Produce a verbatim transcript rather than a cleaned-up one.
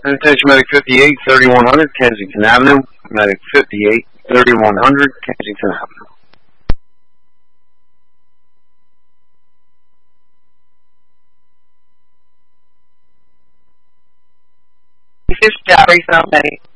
Attention Medic fifty-eight, thirty-one hundred, Kensington Avenue. Medic fifty-eight, thirty-one hundred, Kensington Avenue. Fish Gallery, South Medic.